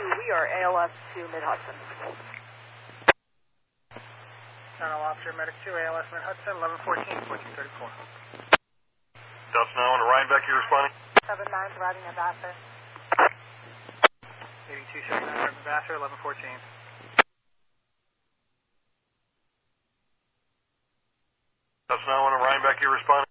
we are ALS to Mid-Hudson. General Officer, Medic 2, ALS Mid-Hudson, 1114-1434. Delta 9-1 to Rhinebeck, you responding? 79 arriving at Vassar. 8279 arriving at Vassar, 1114. Delta 9-1 to Rhinebeck, you responding?